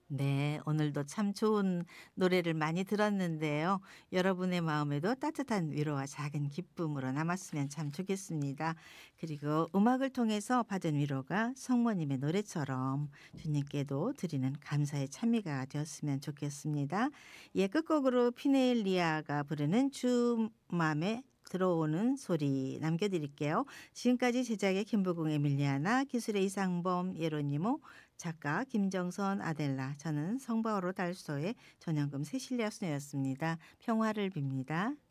네, 오늘도 참 좋은 노래를 많이 들었는데요. 여러분의 마음에도 따뜻한 위로와 작은 기쁨으로 남았으면 참 좋겠습니다. 그리고 음악을 통해서 받은 위로가 성모님의 노래처럼 주님께도 드리는 감사의 찬미가 되었으면 좋겠습니다. 예, 끝곡으로 피네리아가 부르는 주 맘에 들어오는 소리 남겨드릴게요. 지금까지 제작의 김부궁 에밀리아나, 기술의 이상범, 예로니모, 작가 김정선, 아델라, 저는 성바오로 달소의 전영금 세실리아 수녀였습니다. 평화를 빕니다.